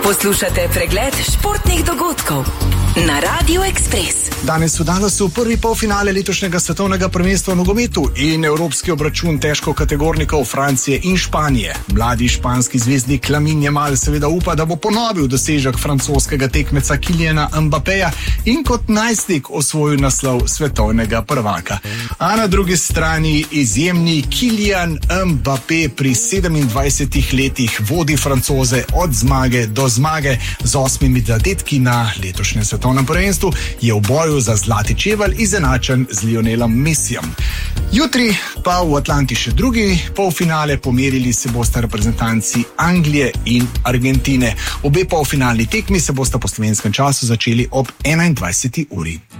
Poslušate pregled športnih dogodkov na Radio Express. Danes v Dallasu prvi polfinale letošnjega svetovnega prvenstva v nogometu in evropski obračun težkokategornikov Francije in Španije. Mladi španski zvezdnik Lamine Yamal seveda upa, da bo ponovil dosežek francoskega tekmeca Kyliana Mbappeja in kot najstnik osvojil naslov svetovnega prvaka. A na drugi strani izjemni Kylian Mbappe pri 27 letih vodi Francoze od zmage do zmage z 8 zadetki na letošnjem svetovnem prvenstvu, je v boju za zlati čevelj izenačen z Lionelom Messijem. Jutri pa v Atlanti še drugi polfinale, pomerili se bosta reprezentanci Anglije in Argentine. Obe polfinalni tekmi se bosta po slovenskem času začeli ob 21. uri.